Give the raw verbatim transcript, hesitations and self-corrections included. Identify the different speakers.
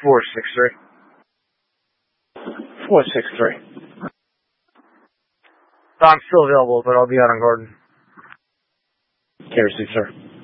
Speaker 1: four six three.
Speaker 2: four six three.
Speaker 1: I'm still available, but I'll be out on Garden.
Speaker 2: Okay, received, sir.